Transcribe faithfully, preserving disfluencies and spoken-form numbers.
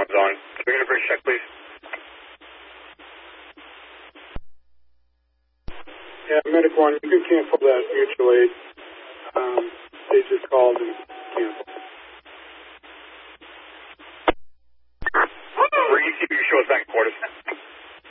one's on. Can we get a bridge check, please? Yeah, Medic one, you can cancel that mutual aid. Um, they just called and canceled.